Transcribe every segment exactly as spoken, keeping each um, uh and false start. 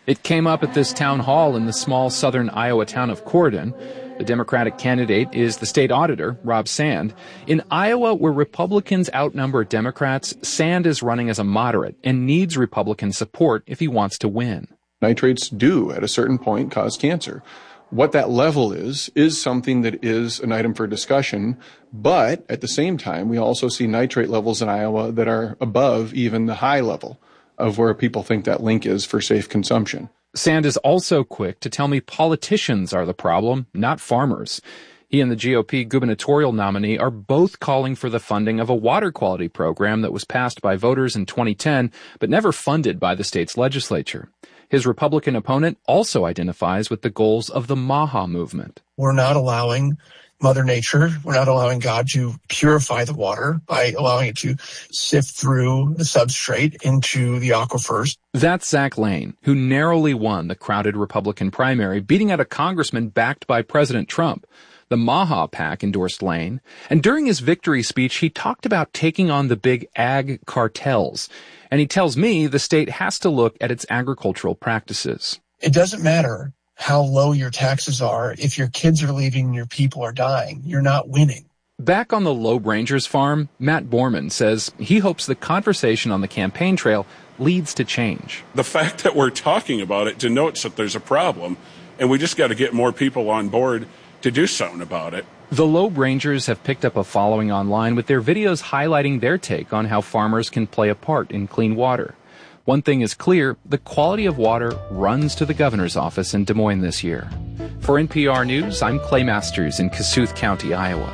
It came up at this town hall in the small southern Iowa town of Corydon. The Democratic candidate is the state auditor, Rob Sand. In Iowa, where Republicans outnumber Democrats, Sand is running as a moderate and needs Republican support if he wants to win. Nitrates do, at a certain point, cause cancer. What that level is, is something that is an item for discussion, but at the same time, we also see nitrate levels in Iowa that are above even the high level of where people think that link is for safe consumption. Sand is also quick to tell me politicians are the problem, not farmers. He and the G O P gubernatorial nominee are both calling for the funding of a water quality program that was passed by voters in twenty ten, but never funded by the state's legislature. His Republican opponent also identifies with the goals of the MAHA movement. We're not allowing Mother Nature, we're not allowing God to purify the water by allowing it to sift through the substrate into the aquifers. That's Zach Lane, who narrowly won the crowded Republican primary, beating out a congressman backed by President Trump. The MAHA PAC endorsed Lane, and during his victory speech, he talked about taking on the big ag cartels. And he tells me the state has to look at its agricultural practices. It doesn't matter how low your taxes are. If your kids are leaving and your people are dying, you're not winning. Back on the Loeb Rangers farm, Matt Borman says he hopes the conversation on the campaign trail leads to change. The fact that we're talking about it denotes that there's a problem, and we just got to get more people on board to do something about it. The Loeb Rangers have picked up a following online with their videos highlighting their take on how farmers can play a part in clean water. One thing is clear, the quality of water runs to the governor's office in Des Moines this year. For N P R News, I'm Clay Masters in Kossuth County, Iowa.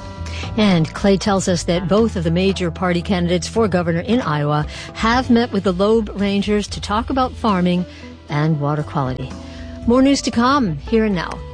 And Clay tells us that both of the major party candidates for governor in Iowa have met with the Loeb Rangers to talk about farming and water quality. More news to come here and now.